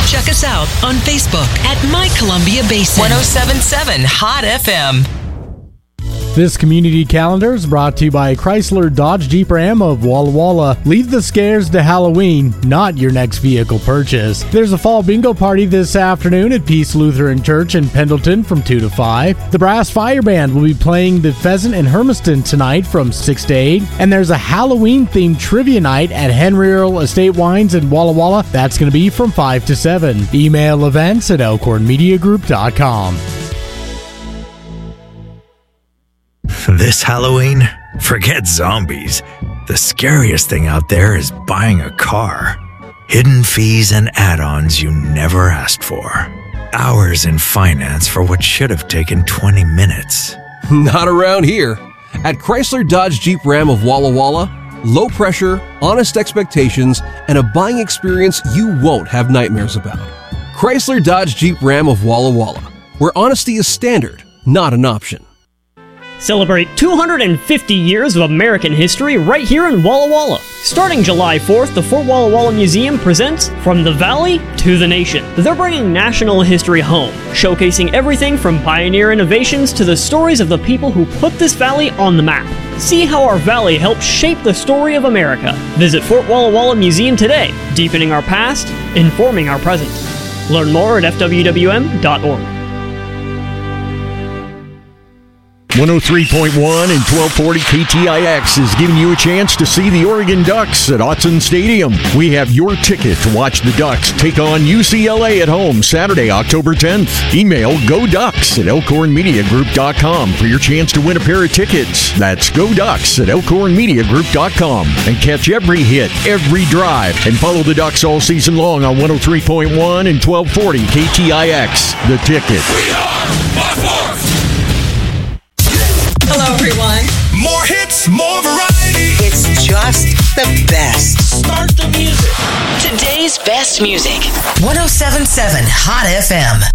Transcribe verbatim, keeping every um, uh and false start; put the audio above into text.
Check us out on Facebook at My Columbia Basin. one oh seven point seven Hot F M. This community calendar is brought to you by Chrysler Dodge Jeep Ram of Walla Walla. Leave the scares to Halloween, not your next vehicle purchase. There's a fall bingo party this afternoon at Peace Lutheran Church in Pendleton from two to five. The Brass Fire Band will be playing the Pheasant in Hermiston tonight from six to eight. And there's a Halloween-themed trivia night at Henry Earl Estate Wines in Walla Walla. That's going to be from five to seven. Email events at elkhorn media group dot com. This Halloween, forget zombies. The scariest thing out there is buying a car. Hidden fees and add-ons you never asked for. Hours in finance for what should have taken twenty minutes. Not around here. At Chrysler Dodge Jeep Ram of Walla Walla, low pressure, honest expectations, and a buying experience you won't have nightmares about. Chrysler Dodge Jeep Ram of Walla Walla, where honesty is standard, not an option. Celebrate two hundred fifty years of American history right here in Walla Walla. Starting July fourth, the Fort Walla Walla Museum presents From the Valley to the Nation. They're bringing national history home, showcasing everything from pioneer innovations to the stories of the people who put this valley on the map. See how our valley helped shape the story of America. Visit Fort Walla Walla Museum today, deepening our past, informing our present. Learn more at f w w m dot org. one oh three point one and twelve forty K T I X is giving you a chance to see the Oregon Ducks at Autzen Stadium. We have your ticket to watch the Ducks take on U C L A at home Saturday, October tenth. Email go ducks at elkhorn media group dot com for your chance to win a pair of tickets. That's go ducks at elkhorn media group dot com. And catch every hit, every drive, and follow the Ducks all season long on one oh three point one and twelve forty K T I X. The Ticket. We are Buckforce! Hello, everyone. More hits, more variety. It's just the best. Start the music. Today's best music. one oh seven point seven Hot F M.